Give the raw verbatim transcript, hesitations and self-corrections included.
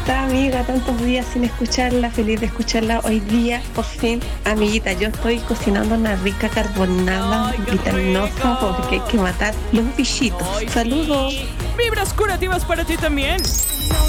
está, amiga? Tantos días sin escucharla, feliz de escucharla hoy día, por fin. Amiguita, yo estoy cocinando una rica carbonada Ay, qué vitaminosa rico. porque hay que matar los bichitos. Ay, Saludos. sí. Vibras curativas para ti también.